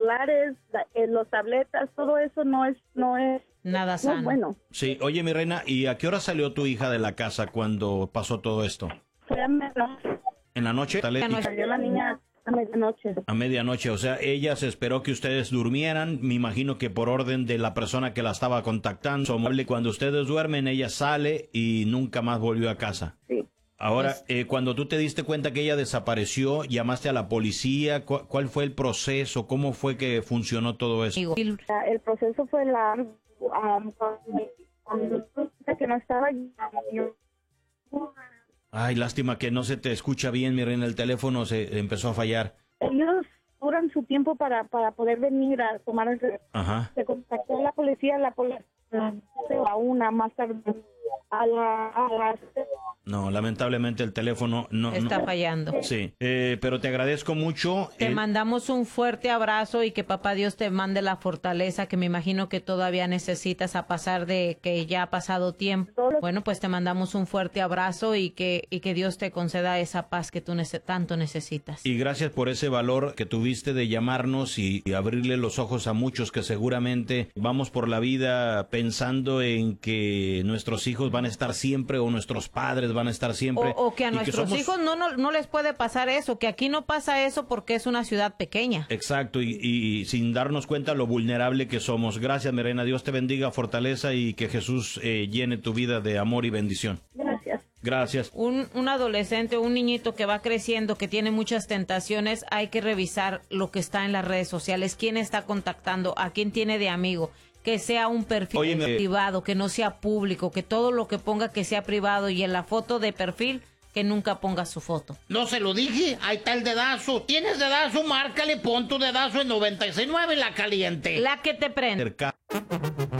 celulares, los tabletas, todo eso no es nada sano. No es bueno. Sí, oye, mi reina, ¿y a qué hora salió tu hija de la casa cuando pasó todo esto? Fue a medianoche. ¿En la noche? Salió la niña a medianoche. A medianoche, o sea, ella se esperó que ustedes durmieran, me imagino que por orden de la persona que la estaba contactando. Cuando ustedes duermen, ella sale y nunca más volvió a casa. Sí. Ahora, cuando tú te diste cuenta que ella desapareció, llamaste a la policía, ¿cuál fue el proceso? ¿Cómo fue que funcionó todo eso? El proceso fue largo. Cuando que no estaba yo. Ay, lástima que no se te escucha bien, mi reina, el teléfono se empezó a fallar. Ellos duran su tiempo para poder venir a tomar el... Ajá. Se contactó a la policía a una más tarde a las... No, lamentablemente el teléfono no está fallando. Sí, pero te agradezco mucho. Te mandamos un fuerte abrazo y que papá Dios te mande la fortaleza que me imagino que todavía necesitas a pesar de que ya ha pasado tiempo. Bueno, pues te mandamos un fuerte abrazo y que Dios te conceda esa paz que tú tanto necesitas. Y gracias por ese valor que tuviste de llamarnos y abrirle los ojos a muchos que seguramente vamos por la vida pensando en que nuestros hijos van a estar siempre o nuestros padres van a estar siempre. O que a nuestros hijos no les puede pasar eso, que aquí no pasa eso porque es una ciudad pequeña. Exacto, y sin darnos cuenta lo vulnerable que somos. Gracias, mi reina, Dios te bendiga, fortaleza y que Jesús llene tu vida de amor y bendición. Gracias. Gracias. Un adolescente, un niñito que va creciendo, que tiene muchas tentaciones, hay que revisar lo que está en las redes sociales, quién está contactando, a quién tiene de amigo. Que sea un perfil privado, que no sea público, que todo lo que ponga que sea privado y en la foto de perfil que nunca ponga su foto. No se lo dije, ahí está el dedazo. ¿Tienes dedazo? Márcale, pon tu dedazo en 96.9 La Caliente. La que te prende.